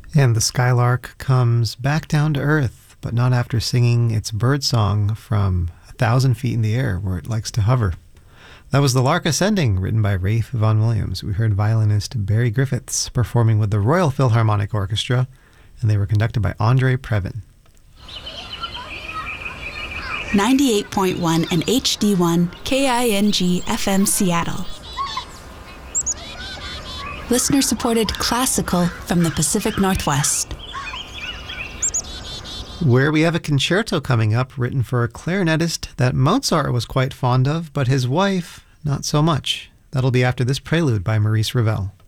And the skylark comes back down to earth, but not after singing its bird song from 1,000 feet in the air, where it likes to hover. That was The Lark Ascending, written by Rafe Vaughan Williams. We heard violinist Barry Griffiths performing with the Royal Philharmonic Orchestra, and they were conducted by Andre Previn. 98.1 and HD1 KING FM Seattle. Listener-supported classical from the Pacific Northwest. Where we have a concerto coming up written for a clarinetist that Mozart was quite fond of, but his wife, not so much. That'll be after this prelude by Maurice Ravel.